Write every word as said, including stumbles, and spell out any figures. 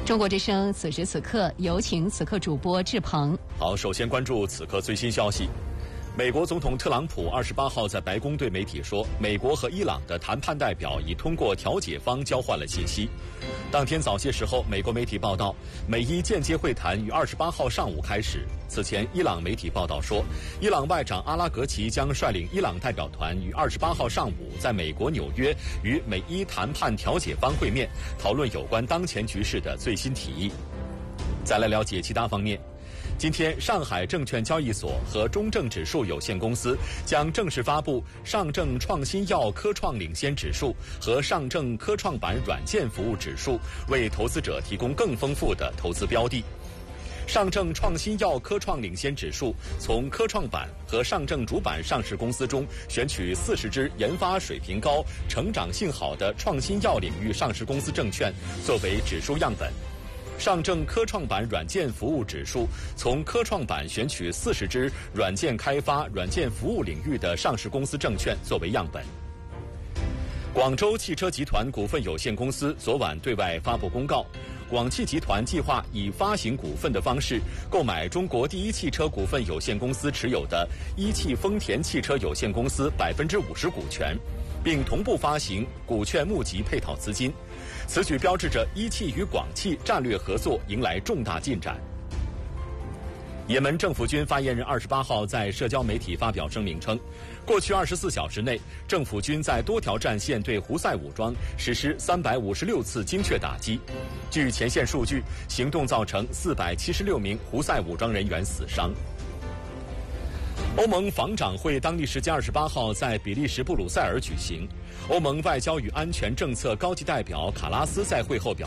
中国之声此时此刻有请此刻主播志鹏。 好，首先关注此刻最新消息。美国总统特朗普二十八号在白宫对媒体说，美国和伊朗的谈判代表已通过调解方交换了信息。当天早些时候，美国媒体报道，美伊间接会谈于二十八号上午开始。此前，伊朗媒体报道说，伊朗外长阿拉格齐将率领伊朗代表团于二十八号上午在美国纽约与美伊谈判调解方会面，讨论有关当前局势的最新提议。再来了解其他方面。今天，上海证券交易所和中证指数有限公司将正式发布上证创新药科创领先指数和上证科创板软件服务指数，为投资者提供更丰富的投资标的。上证创新药科创领先指数从科创板和上证主板上市公司中选取四十只研发水平高、成长性好的创新药领域上市公司证券作为指数样本。上证科创板软件服务指数从科创板选取四十只软件开发、软件服务领域的上市公司证券作为样本。广州汽车集团股份有限公司昨晚对外发布公告，广汽集团计划以发行股份的方式购买中国第一汽车股份有限公司持有的一汽丰田汽车有限公司百分之五十股权，并同步发行股券募集配套资金。此举标志着一汽与广汽战略合作迎来重大进展。也门政府军发言人二十八号在社交媒体发表声明称，过去二十四小时内，政府军在多条战线对胡塞武装实施三百五十六次精确打击。据前线数据，行动造成四百七十六名胡塞武装人员死伤。欧盟防长会当地时间二十八号在比利时布鲁塞尔举行。欧盟外交与安全政策高级代表卡拉斯在会后表